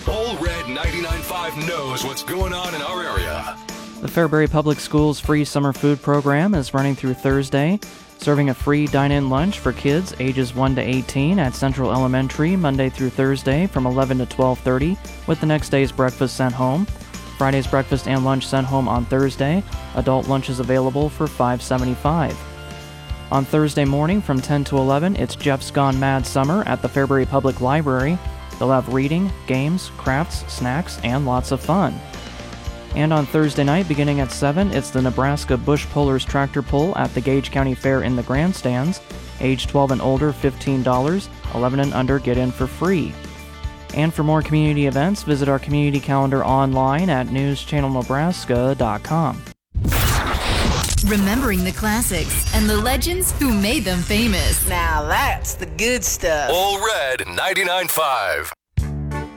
All Red 99.5 knows what's going on in our area. The Fairbury Public Schools free summer food program is running through Thursday, serving a free dine-in lunch for kids ages 1 to 18 at Central Elementary Monday through Thursday from 11 to 12:30, with the next day's breakfast sent home. Friday's breakfast and lunch sent home on Thursday. Adult lunch is available for $5.75. On Thursday morning from 10 to 11, it's Jeff's Gone Mad Summer at the Fairbury Public Library. They'll have reading, games, crafts, snacks, and lots of fun. And on Thursday night, beginning at 7, it's the Nebraska Bush Pullers Tractor Pull at the Gage County Fair in the grandstands. Age 12 and older, $15. 11 and under get in for free. And for more community events, visit our community calendar online at newschannelnebraska.com. Remembering the classics and the legends who made them famous. Now that's the good stuff. All Red 99.5.